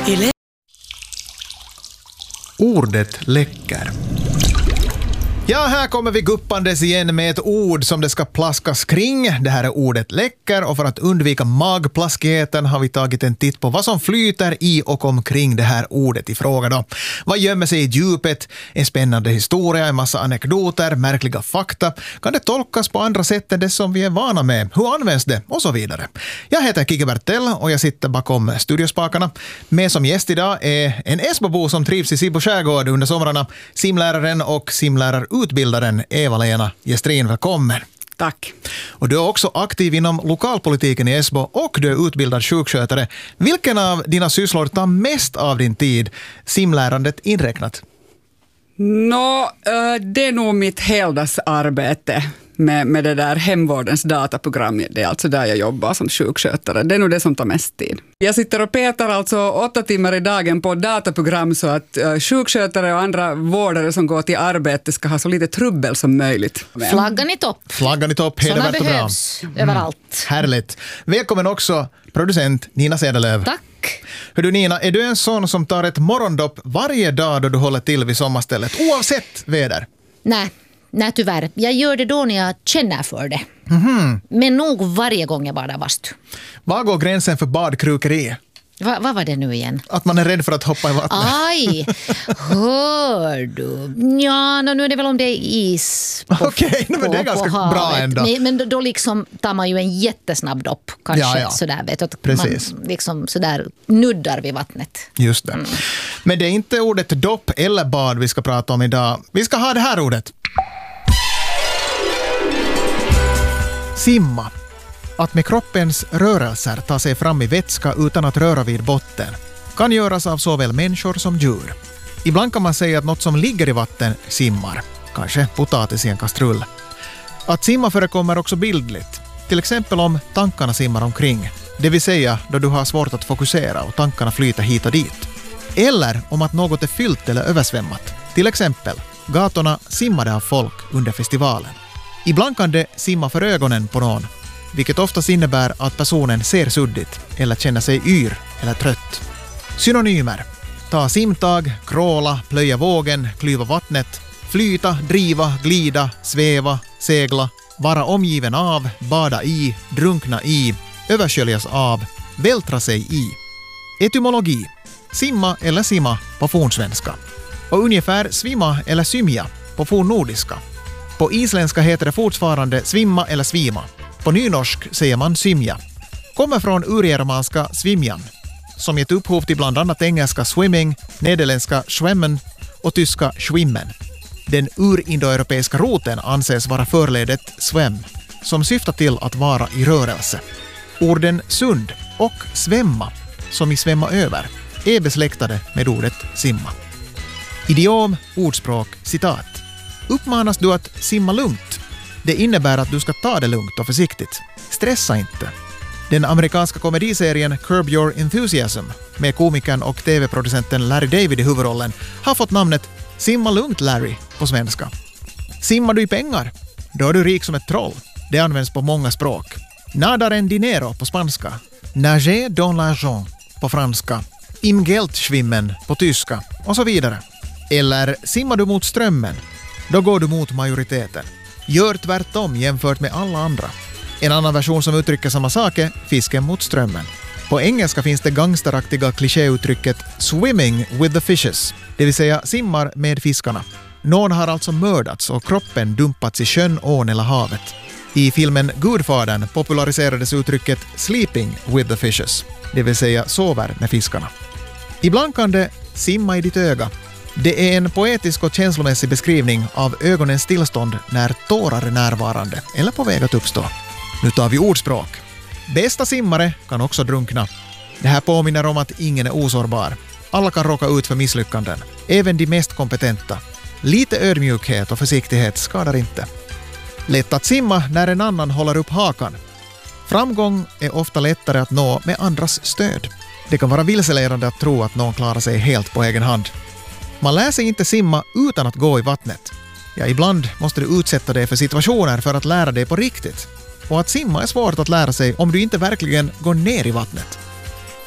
Ordet läcker. Ja, här kommer vi guppandes igen med ett ord som det ska plaskas kring. Det här är ordet läcker, och för att undvika magplaskigheten har vi tagit en titt på vad som flyter i och omkring det här ordet i fråga då. Vad gömmer sig i djupet? En spännande historia, en massa anekdoter, märkliga fakta. Kan det tolkas på andra sätt än det som vi är vana med? Hur används det? Och så vidare. Jag heter Kike Bertell och jag sitter bakom studiospakarna. Med som gäst idag är en Esbobo som trivs i Sibbo skärgård under somrarna. Simläraren och simlärarutbildaren Eva-Lena Gestrin, välkommen. Tack. Och du är också aktiv inom lokalpolitiken i Esbo och du är utbildad sjukskötare. Vilken av dina sysslor tar mest av din tid, simlärandet inräknat? Det är nog mitt heldagsarbete med det där hemvårdens dataprogram. Det är alltså där jag jobbar som sjukskötare. Det är nog det som tar mest tid. Jag sitter och petar alltså 8 timmar i dagen på dataprogram så att sjukskötare och andra vårdare som går till arbete ska ha så lite trubbel som möjligt. Flaggan i topp. Flaggan i topp, hedervärt och bra. Behövs överallt. Härligt. Välkommen också producent Nina Sedelöv. Tack. Hör du Nina, är du en sån som tar ett morgondopp varje dag då du håller till vid sommarstället, oavsett väder? Nej, tyvärr. Jag gör det då när jag känner för det. Men nog varje gång jag badar bastu. Var går gränsen för badkrukeri? Vad var det nu igen? Att man är rädd för att hoppa i vattnet. Aj, hör du. Ja, nu är det väl om det är is Okej, men det är ganska bra ändå. Nej, men då liksom tar man ju en jättesnabb dopp. Kanske Ja. sådär, vet du. Att precis. Man liksom sådär nuddar vid vattnet. Just det. Men det är inte ordet dopp eller bad vi ska prata om idag. Vi ska ha det här ordet. Simma. Att med kroppens rörelser ta sig fram i vätska utan att röra vid botten kan göras av såväl människor som djur. Ibland kan man säga att något som ligger i vatten simmar. Kanske potatis i en kastrull. Att simma förekommer också bildligt. Till exempel om tankarna simmar omkring. Det vill säga då du har svårt att fokusera och tankarna flyter hit och dit. Eller om att något är fyllt eller översvämmat. Till exempel, gatorna simmade av folk under festivalen. Ibland kan det simma för ögonen på någon, vilket oftast innebär att personen ser suddigt eller känner sig yr eller trött. Synonymer: ta simtag, kråla, plöja vågen, klyva vattnet, flyta, driva, glida, sväva, segla, vara omgiven av, bada i, drunkna i, översköljas av, vältra sig i. Etymologi: simma eller simma på fornsvenska. Och ungefär svimma eller symja på fornnordiska. På isländska heter det fortfarande svimma eller svima. På nynorsk säger man symja. Kommer från urgermanska svimjan, som gett upphov till bland annat engelska swimming, nederländska schwemmen och tyska schwimmen. Den urindoeuropeiska roten anses vara förledet swem, som syftar till att vara i rörelse. Orden sund och svämma, som i svämma över, är besläktade med ordet simma. Idiom, ordspråk, citat. Uppmanas du att simma lugnt? Det innebär att du ska ta det lugnt och försiktigt. Stressa inte. Den amerikanska komediserien Curb Your Enthusiasm med komikern och tv-producenten Larry David i huvudrollen har fått namnet Simma lugnt Larry på svenska. Simmar du i pengar? Då är du rik som ett troll. Det används på många språk. Nadar en dinero på spanska. Nager dans l'argent på franska. Im Geld schwimmen på tyska och så vidare. Eller simmar du mot strömmen? Då går du mot majoriteten. Gör tvärtom jämfört med alla andra. En annan version som uttrycker samma sak är fisken mot strömmen. På engelska finns det gangsteraktiga klichéuttrycket swimming with the fishes, det vill säga simmar med fiskarna. Någon har alltså mördats och kroppen dumpats i sjön, ån eller havet. I filmen Gudfadern populariserades uttrycket sleeping with the fishes, det vill säga sover med fiskarna. Ibland kan det simma i ditt öga. Det är en poetisk och känslomässig beskrivning av ögonens tillstånd när tårar är närvarande eller på väg att uppstå. Nu tar vi ordspråk. Bästa simmare kan också drunkna. Det här påminner om att ingen är osårbar. Alla kan råka ut för misslyckanden, även de mest kompetenta. Lite ödmjukhet och försiktighet skadar inte. Lätt att simma när en annan håller upp hakan. Framgång är ofta lättare att nå med andras stöd. Det kan vara vilseledande att tro att någon klarar sig helt på egen hand. Man lär sig inte simma utan att gå i vattnet. Ja, ibland måste du utsätta dig för situationer för att lära dig på riktigt. Och att simma är svårt att lära sig om du inte verkligen går ner i vattnet.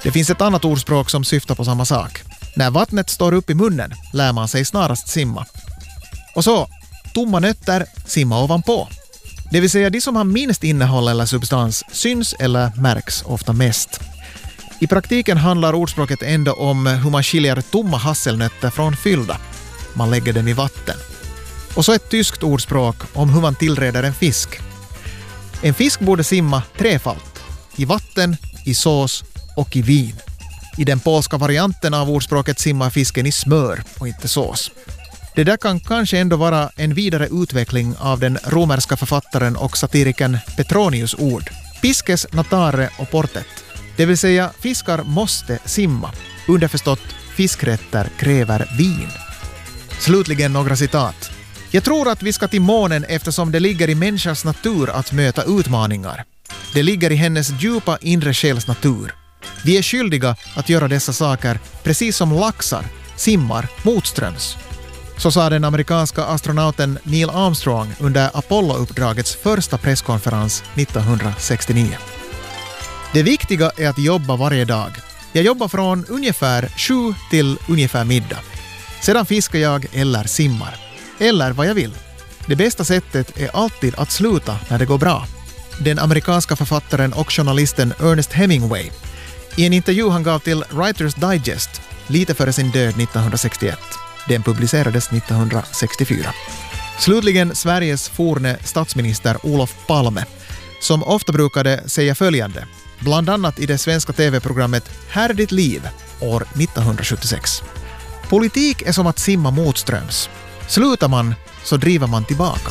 Det finns ett annat ordspråk som syftar på samma sak. När vattnet står upp i munnen lär man sig snarast simma. Och så, tomma nötter simma ovanpå. Det vill säga de som har minst innehåll eller substans syns eller märks ofta mest. I praktiken handlar ordspråket ändå om hur man skiljer tomma hasselnötter från fyllda. Man lägger dem i vatten. Och så ett tyskt ordspråk om hur man tillreder en fisk. En fisk borde simma trefalt. I vatten, i sås och i vin. I den polska varianten av ordspråket simmar fisken i smör och inte sås. Det där kan kanske ändå vara en vidare utveckling av den romerska författaren och satirikern Petronius ord. Pisces natare och portet. Det vill säga fiskar måste simma. Underförstått, fiskrätter kräver vin. Slutligen några citat. Jag tror att vi ska till månen eftersom det ligger i människans natur att möta utmaningar. Det ligger i hennes djupa inre själs natur. Vi är skyldiga att göra dessa saker precis som laxar simmar motströms. Så sa den amerikanska astronauten Neil Armstrong under Apollo-uppdragets första presskonferens 1969. Det viktiga är att jobba varje dag. Jag jobbar från ungefär 7 till ungefär middag. Sedan fiskar jag eller simmar. Eller vad jag vill. Det bästa sättet är alltid att sluta när det går bra. Den amerikanska författaren och journalisten Ernest Hemingway. I en intervju han gav till Writers Digest lite före sin död 1961. Den publicerades 1964. Slutligen Sveriges forne statsminister Olof Palme, som ofta brukade säga följande, bland annat i det svenska tv-programmet Här ditt liv år 1976. Politik är som att simma motströms. Slutar man så driver man tillbaka.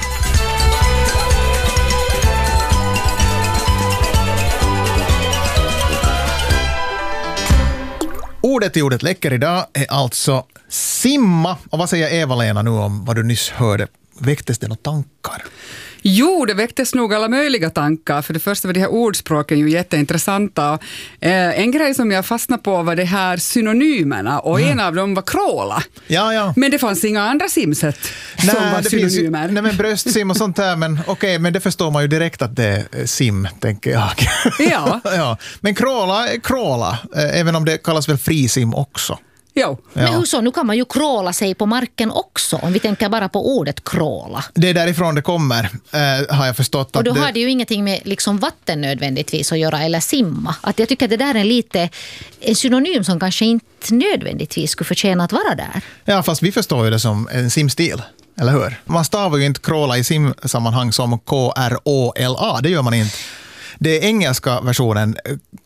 Ordet i ordet läcker idag är alltså simma. Och vad säger Eva-Lena nu om vad du nyss hörde? Väcktes det några tankar? Jo, det väcktes nog alla möjliga tankar. För det första var de här ordspråken ju jätteintressanta. En grej som jag fastnade på var det här synonymerna. Och en av dem var kråla. Ja. Men det fanns inga andra simsätt som var synonymer. Nej, men bröstsim och sånt här. Men okej, men det förstår man ju direkt att det är sim, tänker jag. Ja. Ja. Men kråla är kråla. Även om det kallas väl frisim också. Jo. Men hur så? Nu kan man ju kråla sig på marken också, om vi tänker bara på ordet kråla. Det är därifrån det kommer, har jag förstått. Och då har det ju ingenting med liksom vatten nödvändigtvis att göra eller simma. Att jag tycker att det där är en synonym som kanske inte nödvändigtvis skulle förtjäna att vara där. Ja, fast vi förstår ju det som en simstil, eller hur? Man stavar ju inte kråla i simsammanhang som K-R-O-L-A, det gör man inte. Det är engelska versionen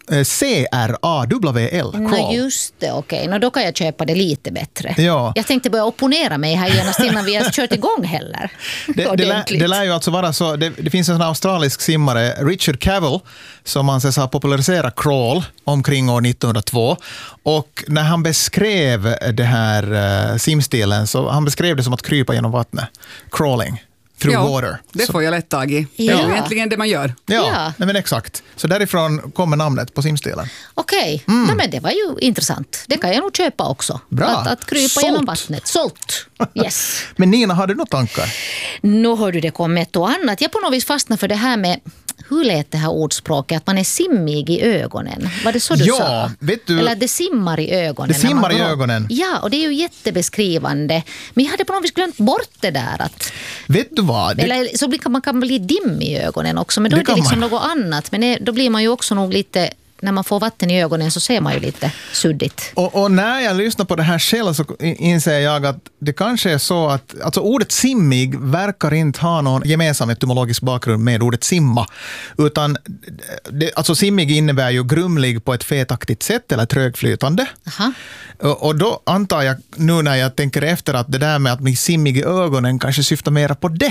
C-R-A-W-L. Nej, just det, okej. Då kan jag köpa det lite bättre. Ja. Jag tänkte börja opponera mig här genast innan vi har kört igång heller. Det lär ju alltså vara så. Det finns en australisk simmare, Richard Cavill, som anses ha populariserat crawl omkring år 1902. Och när han beskrev det här simstilen så han beskrev det som att krypa genom vattnet. Crawling. Through water. Det får jag lätt tag i. Det är ju egentligen det man gör. Ja. Nej, men exakt. Så därifrån kommer namnet på simstilen. Okej, Nej, men det var ju intressant. Det kan jag nog köpa också. Bra. Att krypa genom vattnet. Sålt. Yes. Men Nina, har du några tankar? Nu hör du, det kom ett och annat. Jag på något vis fastnar för det här med hur lät det här ordspråket att man är simmig i ögonen. Var det så du sa? Vet du, eller det simmar i ögonen. Det simmar i ögonen. Ja, och det är ju jättebeskrivande. Men jag hade på något vis glömt bort det där. Att, vet du vad? Eller så man kan bli dim i ögonen också. Men då är det liksom något annat. Men då blir man ju också nog lite... När man får vatten i ögonen så ser man ju lite suddigt. Och när jag lyssnar på det här själv så inser jag att det kanske är så att alltså ordet simmig verkar inte ha någon gemensam etymologisk bakgrund med ordet simma. Utan alltså simmig innebär ju grumlig på ett fetaktigt sätt eller trögflytande. Aha. Och då antar jag nu när jag tänker efter att det där med att bli simmig i ögonen kanske syftar mera på det.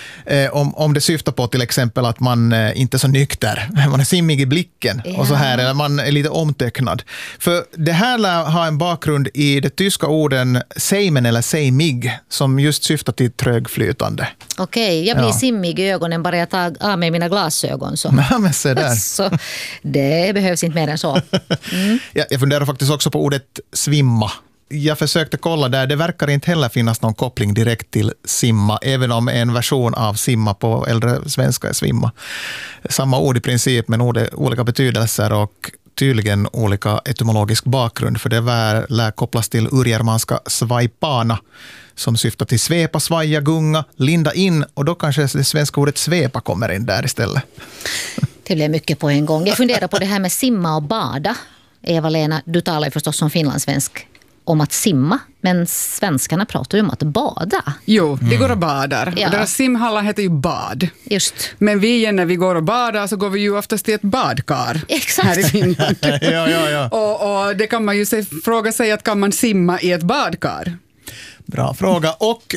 Om det syftar på till exempel att man inte är så nykter. Man är simmig i blicken och så här. Eller man är lite omtöcknad. För det här lär ha en bakgrund i det tyska orden seimen eller seimig som just syftar till trögflytande. Okej, jag blir simmig i ögonen bara jag tar av mig mina glasögon. Så. Men se där. Så det behövs inte mer än så. Jag funderar faktiskt också på ordet svimma. Jag försökte kolla där, det verkar inte heller finnas någon koppling direkt till simma, även om en version av simma på äldre svenska är svimma. Samma ord i princip, men olika betydelser, och tydligen olika etymologisk bakgrund, för det lär kopplas till urgermanska svaipana som syftar till svepa, svaja, gunga, linda in, och då kanske det svenska ordet svepa kommer in där istället. Det blev mycket på en gång. Jag funderar på det här med simma och bada. Eva-Lena, du talar ju förstås som finlandssvensk om att simma, men svenskarna pratar ju om att bada. Jo, det går och badar. Ja. Och deras simhallar heter ju bad. Just. Men vi igen, när vi går och badar så går vi ju oftast till ett badkar. Exakt. Här i Finland. Ja. Och det kan man ju fråga sig, att kan man simma i ett badkar? Bra fråga. Och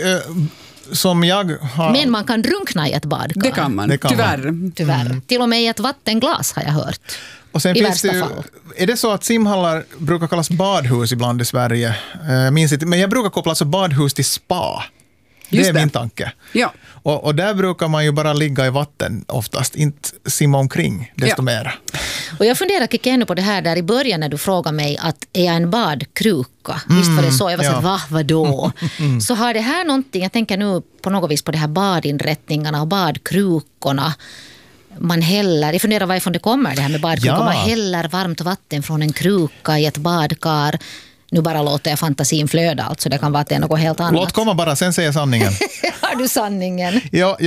som jag har... Men man kan drunkna i ett badkar. Det kan man, Tyvärr. Till och med i ett vattenglas har jag hört. Och sen I finns det värsta ju, fall. är det så att simhallar brukar kallas badhus ibland i Sverige? Minns inte, men jag brukar koppla alltså badhus till spa. Det är min tanke. Ja. Och där brukar man ju bara ligga i vatten oftast, inte simma omkring desto mer. Och jag funderar Kikki ännu på det här där i början när du frågade mig att är jag en badkruka? Visst var det så? Jag var så här, vadå? Så har det här någonting, jag tänker nu på något vis på det här badinrättningarna och badkrukorna. Man häller, jag funderar varifrån det kommer det här med badkrukor. Man häller varmt vatten från en kruka i ett badkar. Nu bara låter jag fantasin flöda, alltså det kan vara att det är något helt annat. Låt komma bara, sen säger sanningen. Har du sanningen?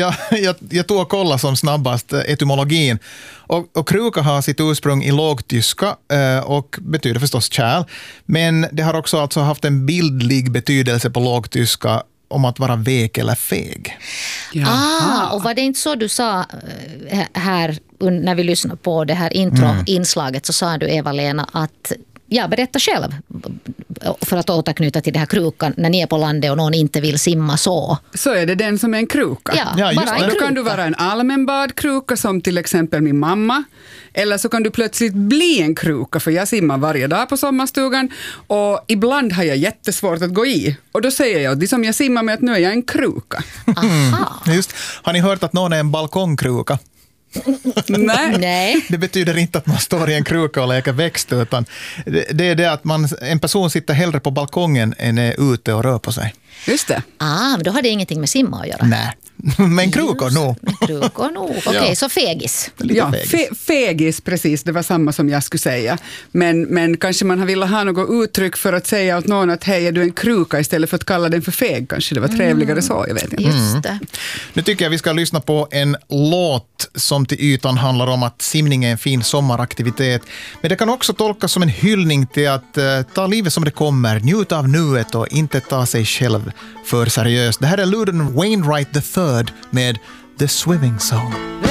Jag tog och kollade som snabbast etymologin. Och kruka har sitt ursprung i lågtyska och betyder förstås kärl. Men det har också alltså haft en bildlig betydelse på lågtyska om att vara vek eller feg. Och var det inte så du sa här när vi lyssnade på det här introinslaget, så sa du, Eva-Lena, att berätta själv för att återknyta till det här krukan när ni är på landet och någon inte vill simma så. Så är det den som är en kruka. Ja, just bara det. en Då kruka. kan du vara en allmän badkruka som till exempel min mamma. Eller så kan du plötsligt bli en kruka, för jag simmar varje dag på sommarstugan och ibland har jag jättesvårt att gå i. Och då säger jag, det som jag simmar med, att nu är jag en kruka. Aha. Just. Har ni hört att någon är en balkongkruka? Nej. Det betyder inte att man står i en kruka och leker växt, utan det är det att en person sitter hellre på balkongen än är ute och rör på sig. Just det. Då har det ingenting med simma att göra. Nej, men krukor nog. Krukor nog. Okej, så fegis. Ja, fegis, precis. Det var samma som jag skulle säga. Men kanske man har velat ha något uttryck för att säga åt någon att hej, är du en kruka, istället för att kalla den för feg. Kanske det var trevligare så, jag vet inte. Just det. Nu tycker jag vi ska lyssna på en låt som till ytan handlar om att simning är en fin sommaraktivitet. Men det kan också tolkas som en hyllning till att ta livet som det kommer, njuta av nuet och inte ta sig själv för seriöst. Det här är Loudon Wainwright III med The Swimming Song.